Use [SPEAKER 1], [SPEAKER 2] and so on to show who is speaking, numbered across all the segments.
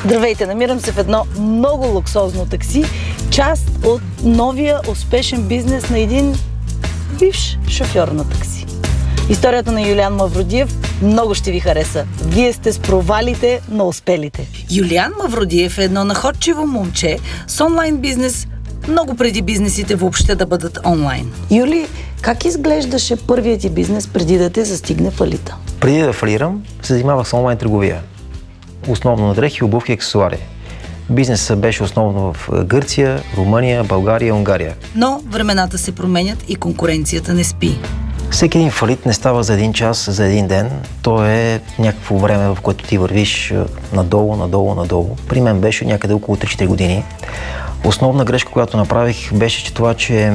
[SPEAKER 1] Здравейте, намирам се в едно много луксозно такси, част от новия успешен бизнес на един бивш шофьор на такси. Историята на Юлиан Мавродиев много ще ви хареса. Вие сте с провалите на успелите. Юлиан Мавродиев е едно находчиво момче с онлайн бизнес, много преди бизнесите въобще да бъдат онлайн. Юли, как изглеждаше първият ти бизнес преди да те застигне фалита?
[SPEAKER 2] Преди да фалирам, се занимавах с онлайн търговия. Основно на дрехи, обувки и аксесуари. Бизнесът беше основно в Гърция, Румъния, България, Унгария.
[SPEAKER 1] Но времената се променят и конкуренцията не спи.
[SPEAKER 2] Всеки един фалит не става за един час, за един ден. То е някакво време, в което ти вървиш надолу. При мен беше някъде около 3-4 години. Основна грешка, която направих, беше че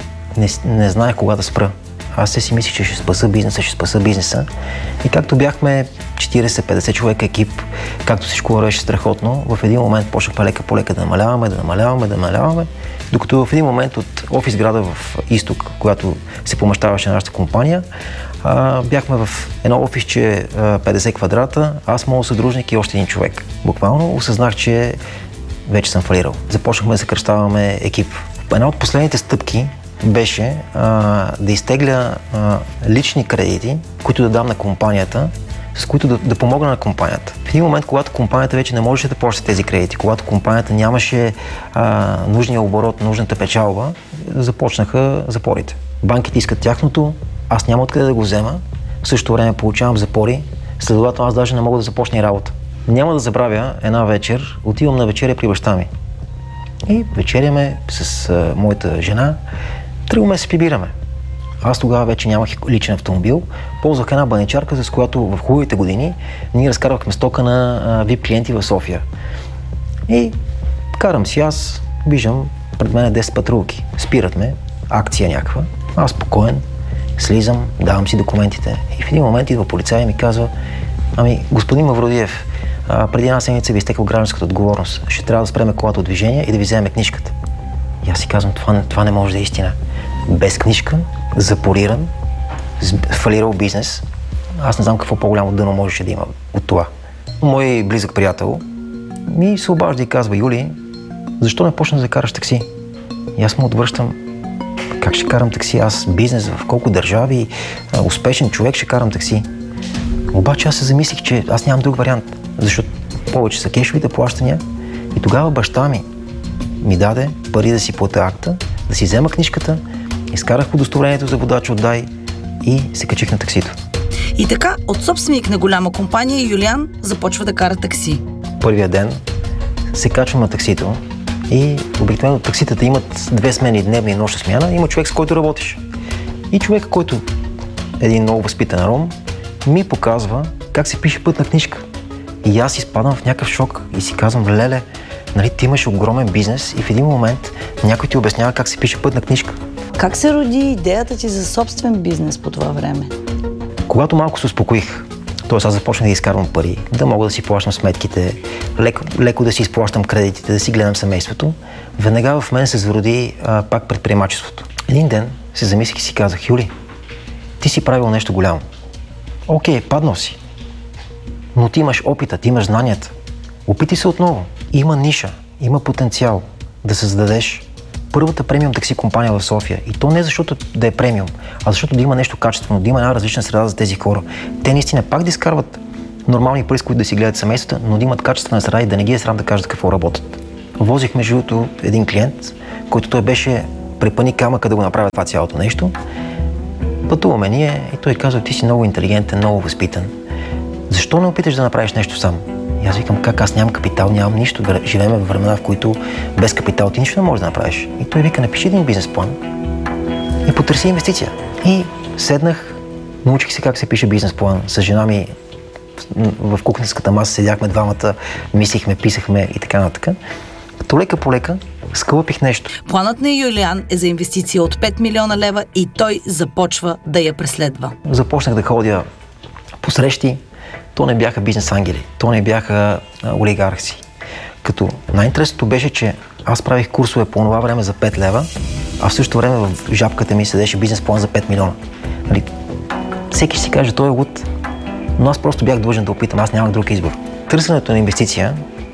[SPEAKER 2] не знаех кога да спра. Аз си мислих, че ще спаса бизнеса. И както бяхме 40-50 човека екип, както всичко вървеше страхотно, в един момент почнахме лека по лека да намаляваме, докато в един момент от офис града в Изток, която се помещаваше нашата компания, бяхме в едно офисче 50 квадрата, аз, моят съдружник и още един човек. Буквално осъзнах, че вече съм фалирал. Започнахме да съкращаваме екип. Една от последните стъпки беше да изтегля лични кредити, които да дам на компанията, с които да помогна на компанията. В един момент, когато компанията вече не можеше да плаща тези кредити, когато компанията нямаше нужния оборот, нужната печалба, започнаха запорите. Банките искат тяхното, аз няма откъде да го взема, в същото време получавам запори, следователно аз даже не мога да започна и работа. Няма да забравя една вечер, отивам на вечеря при баща ми. И вечеряме с моята жена, тръгваме да се прибираме. Аз тогава вече нямах личен автомобил, ползвах една баничарка, с която в хубавите години ние разкарвахме стока на VIP клиенти в София. И карам си аз, виждам пред мен 10 патрулки, спират ме, акция някаква, аз спокоен, слизам, давам си документите и в един момент идва полицай и ми казва: господин Мавродиев, преди една седмица ви изтекла гражданската отговорност, ще трябва да спреме колата от движение и да ви вземе книжката. И аз си казвам, това не може да е истина. Без книжка, запориран, фалирал бизнес, аз не знам какво по-голямо дъно можеше да има от това. Мой близък приятел ми се обажда и казва: Юли, защо не почна да караш такси? И аз му отвръщам: как ще карам такси? Аз бизнес в колко държави, успешен човек, ще карам такси. Обаче аз се замислих, че аз нямам друг вариант, защото повече са кешовите плащания. И тогава баща ми даде пари да си платя акта, да си взема книжката, изкарах удостоверението за водач от дай и се качих на таксито.
[SPEAKER 1] И така, от собственик на голяма компания, Юлиан започва да кара такси.
[SPEAKER 2] Първия ден се качвам на таксито и обикновено такситата имат 2 смени, дневна и нощна смяна, има човек, с който работиш. И човек, който един много възпитан ром, ми показва как се пише пътна книжка. И аз изпадам в някакъв шок и си казвам: леле, нали, ти имаш огромен бизнес и в един момент някой ти обяснява как се пише пътна книжка. Как
[SPEAKER 1] се роди идеята ти за собствен бизнес по това време?
[SPEAKER 2] Когато малко се успокоих, т.е. аз започнах да изкарвам пари, да мога да си плащам сметките, леко да си изплащам кредитите, да си гледам семейството, веднага в мен се зароди пак предприемачеството. Един ден се замислих и си казах: Юли, ти си правил нещо голямо. Окей, паднал си, но ти имаш опита, ти имаш знанията. Опитай се отново. Има ниша, има потенциал да създадеш първата премиум такси компания в София. И то не защото да е премиум, а защото да има нещо качествено, да има една различна среда за тези хора. Те наистина пак да изкарват нормални пари, с които да си гледат семействата, но да имат качествена среда и да не ги е срам да кажат какво работят. Возих между другото един клиент, който той беше препъни камъка да го направи това цялото нещо. Пътуваме ние и той казва: ти си много интелигентен, много възпитан. Защо не опиташ да направиш нещо сам? И аз викам: как? Аз нямам капитал, нямам нищо. Живеем във времена, в които без капитал ти нищо не можеш да направиш. И той вика: напиши един бизнес план и потърси инвестиция. И седнах, научих се как се пише бизнес план. С жена ми в кухненската маса седяхме двамата, мислихме, писахме и така нататък. Като лека по лека скълъпих нещо.
[SPEAKER 1] Планът на Юлиан е за инвестиция от 5 милиона лева и той започва да я преследва.
[SPEAKER 2] Започнах да ходя по срещи. То не бяха бизнес ангели, то не бяха олигарси. Като най-интересното беше, че аз правих курсове по това време за 5 лева, а в същото време в жабката ми седеше бизнес план за 5 милиона. Нали? Всеки си каже: той е луд, но аз просто бях длъжен да опитам, аз нямах друг избор. Търсенето на инвестиция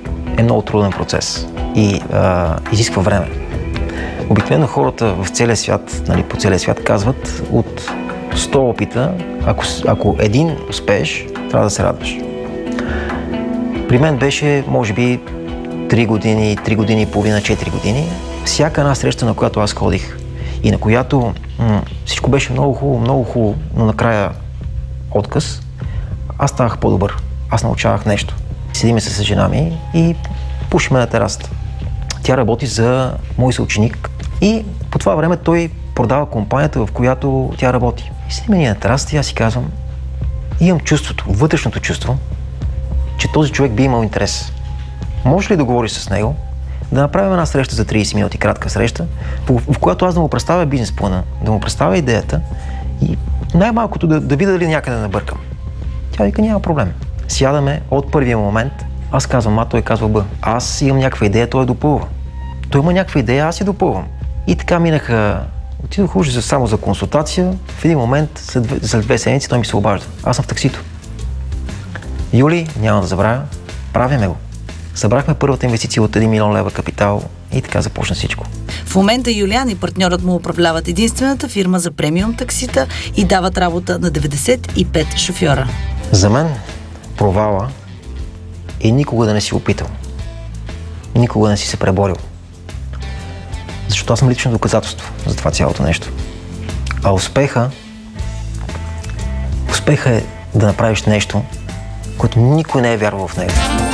[SPEAKER 2] е много труден процес и изисква време. Обикновено хората в целия свят, нали, по целия свят казват, от 100 опита, ако един успееш, трябва да се радваш. При мен беше, може би, 3 години и половина, 4 години. Всяка една среща, на която аз ходих и на която всичко беше много хубаво, но накрая отказ, аз ставах по-добър. Аз научавах нещо. Седиме се с жена ми и пушиме на терасата. Тя работи за мой съученик и по това време той продава компанията, в която тя работи. И седиме ние на терасата и аз си казвам, имам чувството, вътрешното чувство, че този човек би имал интерес. Може ли да говориш с него, да направим една среща за 30 минути, кратка среща, в която аз да му представя бизнес плана, да му представя идеята и най-малкото да видя дали някъде да бъркам. Тя вика, няма проблем. Сядаме от първия момент, аз казвам А, той казва Б. Аз имам някаква идея, той я допълва. Той има някаква идея, аз я допълвам. И така минаха, отидох уж само за консултация, в един момент, след 2 седмици, той ми се обажда. Аз съм в таксито. Юли, няма да забравя, правиме го. Събрахме първата инвестиция от 1 милион лева капитал и така започна всичко.
[SPEAKER 1] В момента Юлиан и партньорът му управляват единствената фирма за премиум таксита и дават работа на 95 шофьора.
[SPEAKER 2] За мен провала е никога да не си опитал. Никога да не си се преборил. Защото аз съм лично доказателство за това цялото нещо. А успеха е да направиш нещо, което никой не е вярвал в него.